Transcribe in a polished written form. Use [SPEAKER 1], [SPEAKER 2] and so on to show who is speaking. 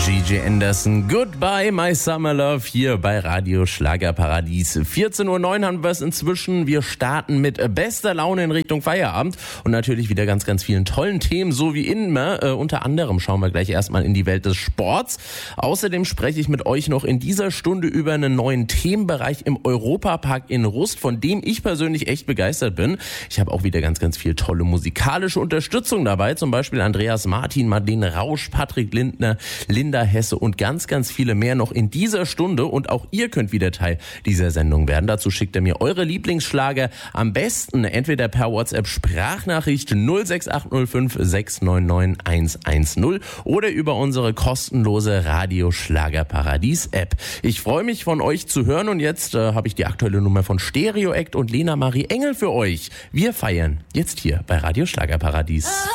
[SPEAKER 1] Gigi Anderson, Goodbye My Summer Love hier bei Radio Schlagerparadies. 14:09 Uhr haben wir es inzwischen. Wir starten mit bester Laune in Richtung Feierabend und natürlich wieder ganz, ganz vielen tollen Themen, so wie immer. Unter anderem schauen wir gleich erstmal in die Welt des Sports. Außerdem spreche ich mit euch noch in dieser Stunde über einen neuen Themenbereich im Europapark in Rust, von dem ich persönlich echt begeistert bin. Ich habe auch wieder ganz, ganz viel tolle musikalische Unterstützung dabei, zum Beispiel Andreas Martin, Madeleine Rausch, Patrick Lindner, Linda Hesse und ganz, ganz viele mehr noch in dieser Stunde. Und auch ihr könnt wieder Teil dieser Sendung werden. Dazu schickt ihr mir eure Lieblingsschlager am besten entweder per WhatsApp Sprachnachricht 06805 699 110 oder über unsere kostenlose Radio Schlagerparadies App. Ich freue mich, von euch zu hören und jetzt habe ich die aktuelle Nummer von Stereo Act und Lena Marie Engel für euch. Wir feiern jetzt hier bei Radio Schlagerparadies.